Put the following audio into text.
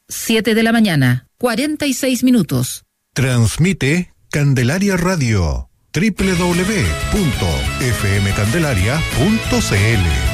7 de la mañana, 46 minutos. Transmite Candelaria Radio, www.fmcandelaria.cl.